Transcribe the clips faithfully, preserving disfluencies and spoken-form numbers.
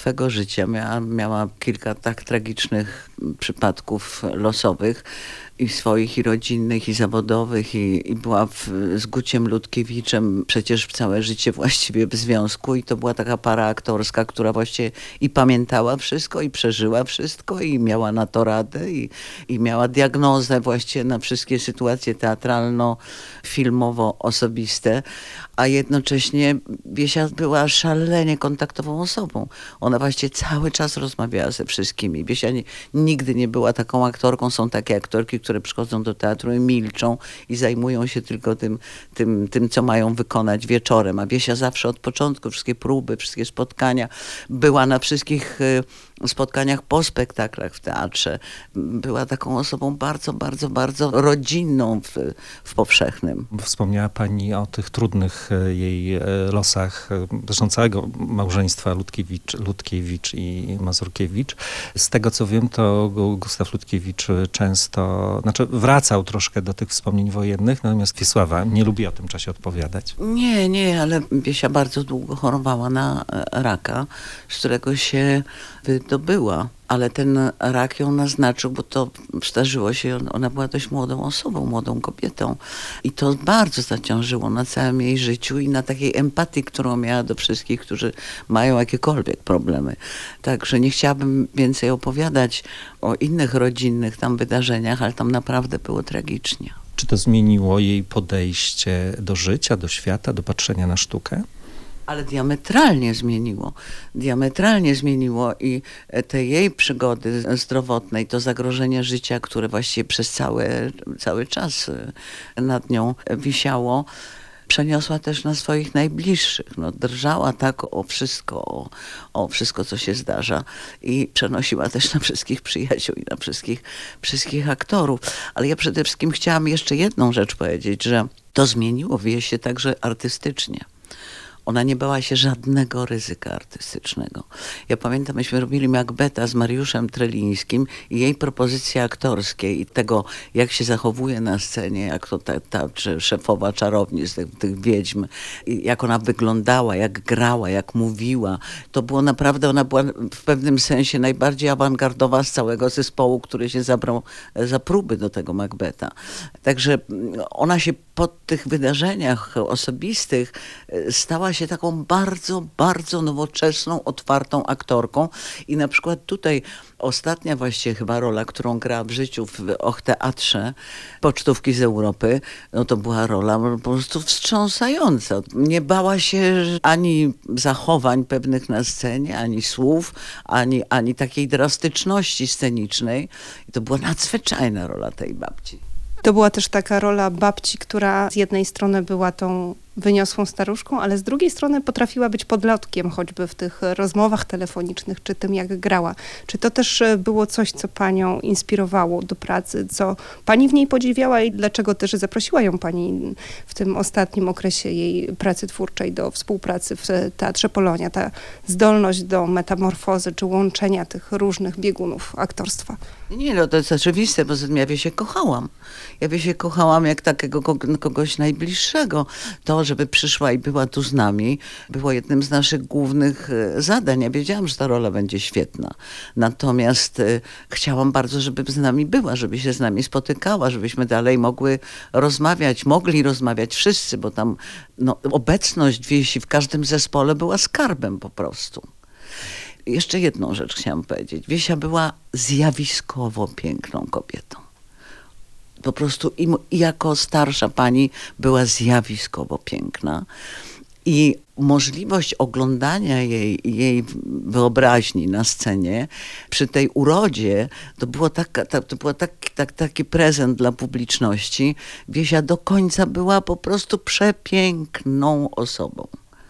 łatwego życia. Miała, miała kilka tak tragicznych przypadków losowych i swoich, i rodzinnych, i zawodowych, i, i była w, z Guciem Ludkiewiczem przecież całe życie właściwie w związku i to była taka para aktorska, która właściwie i pamiętała wszystko, i przeżyła wszystko, i miała na to radę, i, i miała diagnozę właściwie na wszystkie sytuacje teatralno-filmowo-osobiste, a jednocześnie Wiesia była szalenie kontaktową osobą. Ona właściwie cały czas rozmawiała ze wszystkimi. Wiesia nie, nigdy nie była taką aktorką. Są takie aktorki, które przychodzą do teatru i milczą i zajmują się tylko tym, tym, tym co mają wykonać wieczorem. A Wiesia zawsze od początku, wszystkie próby, wszystkie spotkania, była na wszystkich spotkaniach po spektaklach w teatrze. Była taką osobą bardzo, bardzo, bardzo rodzinną w, w powszechnym. Wspomniała pani o tych trudnych jej losach, zresztą całego małżeństwa Ludkiewicz, Ludkiewicz i Mazurkiewicz. Z tego co wiem, to Gustaw Ludkiewicz często, znaczy wracał troszkę do tych wspomnień wojennych, natomiast Wiesława nie lubi o tym czasie odpowiadać. Nie, nie, ale Wiesia bardzo długo chorowała na raka, z którego się wydobyła. Ale ten rak ją naznaczył, bo to zdarzyło się, ona była dość młodą osobą, młodą kobietą. I to bardzo zaciążyło na całym jej życiu i na takiej empatii, którą miała do wszystkich, którzy mają jakiekolwiek problemy. Także nie chciałabym więcej opowiadać o innych rodzinnych tam wydarzeniach, ale tam naprawdę było tragicznie. Czy to zmieniło jej podejście do życia, do świata, do patrzenia na sztukę? Ale diametralnie zmieniło. Diametralnie zmieniło i te jej przygody zdrowotne i to zagrożenie życia, które właściwie przez cały, cały czas nad nią wisiało, przeniosła też na swoich najbliższych. No, drżała tak o wszystko, o, o wszystko, co się zdarza i przenosiła też na wszystkich przyjaciół i na wszystkich, wszystkich aktorów. Ale ja przede wszystkim chciałam jeszcze jedną rzecz powiedzieć, że to zmieniło Wiesię także artystycznie. Ona nie bała się żadnego ryzyka artystycznego. Ja pamiętam, myśmy robili Macbeta z Mariuszem Trelińskim i jej propozycje aktorskie i tego, jak się zachowuje na scenie, jak to ta, ta szefowa czarowni z tych, tych wiedźm, jak ona wyglądała, jak grała, jak mówiła. To było naprawdę, ona była w pewnym sensie najbardziej awangardowa z całego zespołu, który się zabrał za próby do tego Macbeta. Także ona się po tych wydarzeniach osobistych stała się taką bardzo, bardzo nowoczesną, otwartą aktorką i na przykład tutaj ostatnia właściwie chyba rola, którą grała w życiu w Och Teatrze, Pocztówki z Europy, no to była rola po prostu wstrząsająca. Nie bała się ani zachowań pewnych na scenie, ani słów, ani, ani takiej drastyczności scenicznej. I to była nadzwyczajna rola tej babci. To była też taka rola babci, która z jednej strony była tą wyniosłą staruszką, ale z drugiej strony potrafiła być podlotkiem, choćby w tych rozmowach telefonicznych, czy tym, jak grała. Czy to też było coś, co panią inspirowało do pracy, co pani w niej podziwiała i dlaczego też zaprosiła ją pani w tym ostatnim okresie jej pracy twórczej do współpracy w Teatrze Polonia? Ta zdolność do metamorfozy, czy łączenia tych różnych biegunów aktorstwa. Nie, no to jest oczywiste, bo ja Wiesię kochałam. Ja Wiesię kochałam jak takiego kogoś najbliższego. To, żeby przyszła i była tu z nami, było jednym z naszych głównych zadań. Ja wiedziałam, że ta rola będzie świetna. Natomiast y, chciałam bardzo, żeby z nami była, żeby się z nami spotykała, żebyśmy dalej mogły rozmawiać, mogli rozmawiać wszyscy, bo tam no, obecność Wiesi w każdym zespole była skarbem po prostu. Jeszcze jedną rzecz chciałam powiedzieć. Wiesia była zjawiskowo piękną kobietą. Po prostu i, i jako starsza pani była zjawiskowo piękna. I możliwość oglądania jej, jej wyobraźni na scenie przy tej urodzie, to, było taka, ta, to był tak, tak, taki prezent dla publiczności. Wiesia do końca była po prostu przepiękną osobą.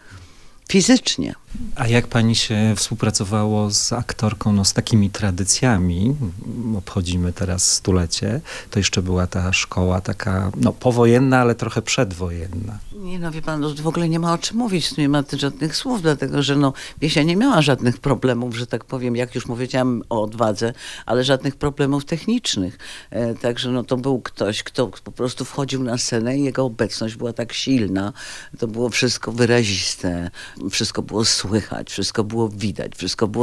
Fizycznie. A jak pani się współpracowało z aktorką, no z takimi tradycjami, obchodzimy teraz stulecie, to jeszcze była ta szkoła taka, no powojenna, ale trochę przedwojenna. Nie no, wie pan, no, w ogóle nie ma o czym mówić, nie ma żadnych słów, dlatego że no, Wiesia nie miała żadnych problemów, że tak powiem, jak już powiedziałam o odwadze, ale żadnych problemów technicznych. E, także no, to był ktoś, kto po prostu wchodził na scenę i jego obecność była tak silna, to było wszystko wyraziste, wszystko było słychać, wszystko było widać, wszystko było